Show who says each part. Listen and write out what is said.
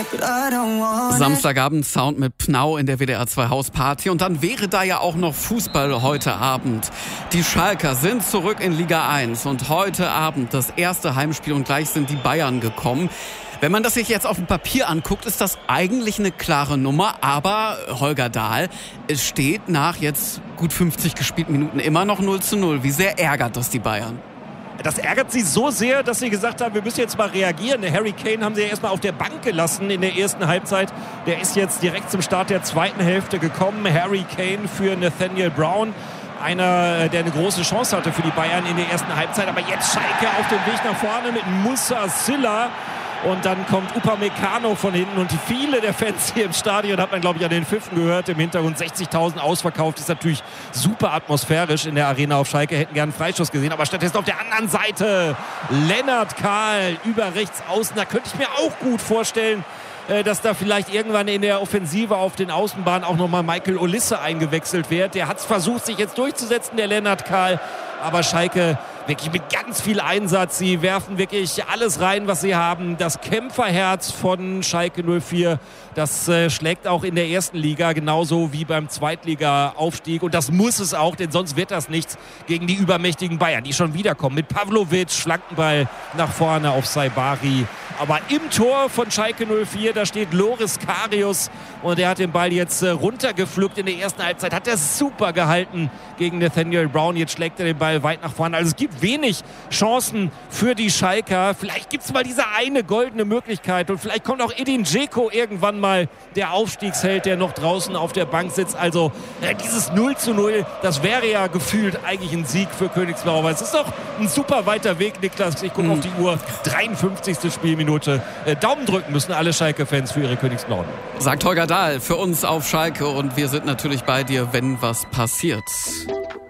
Speaker 1: Samstagabend Sound mit Pnau in der WDR 2 Hausparty. Und dann wäre da ja auch noch Fußball heute Abend. Die Schalker sind zurück in Liga 1 und heute Abend das erste Heimspiel und gleich sind die Bayern gekommen. Wenn man das sich jetzt auf dem Papier anguckt, ist das eigentlich eine klare Nummer. Aber, Holger Dahl, es steht nach jetzt gut 50 gespielten Minuten immer noch 0:0. Wie sehr ärgert das die Bayern?
Speaker 2: Das ärgert sie so sehr, dass sie gesagt haben, wir müssen jetzt mal reagieren. Der Harry Kane haben sie ja erstmal auf der Bank gelassen in der ersten Halbzeit. Der ist jetzt direkt zum Start der zweiten Hälfte gekommen. Harry Kane für Nathaniel Brown. Einer, der eine große Chance hatte für die Bayern in der ersten Halbzeit. Aber jetzt Schalke auf dem Weg nach vorne mit Moussa Sylla. Und dann kommt Upamecano von hinten und viele der Fans hier im Stadion, hat man glaube ich an den Pfiffen gehört, im Hintergrund 60.000 ausverkauft, ist natürlich super atmosphärisch in der Arena auf Schalke, hätten gerne einen Freischuss gesehen, aber stattdessen auf der anderen Seite Lennart Kahl über rechts außen, da könnte ich mir auch gut vorstellen, dass da vielleicht irgendwann in der Offensive auf den Außenbahnen auch nochmal Michael Olisse eingewechselt wird. Der hat es versucht, sich jetzt durchzusetzen, der Lennart Kahl, aber Schalke wirklich mit ganz viel Einsatz. Sie werfen wirklich alles rein, was sie haben. Das Kämpferherz von Schalke 04, das schlägt auch in der ersten Liga, genauso wie beim Zweitliga-Aufstieg. Und das muss es auch, denn sonst wird das nichts gegen die übermächtigen Bayern, die schon wiederkommen. Mit Pavlovic, Flankenball nach vorne auf Saibari. Aber im Tor von Schalke 04, da steht Loris Karius und der hat den Ball jetzt runtergepflückt in der ersten Halbzeit. Hat er super gehalten gegen Nathaniel Brown. Jetzt schlägt er den Ball weit nach vorne. Also es gibt wenig Chancen für die Schalker. Vielleicht gibt es mal diese eine goldene Möglichkeit und vielleicht kommt auch Edin Dzeko irgendwann mal, der Aufstiegsheld, der noch draußen auf der Bank sitzt. Also dieses 0:0, das wäre ja gefühlt eigentlich ein Sieg für Königsblau. Aber es ist doch ein super weiter Weg, Niklas. Ich gucke auf die Uhr, 53. Spielminute. Daumen drücken müssen alle Schalke-Fans für ihre Königsblauen.
Speaker 1: Sagt Holger Dahl für uns auf Schalke und wir sind natürlich bei dir, wenn was passiert.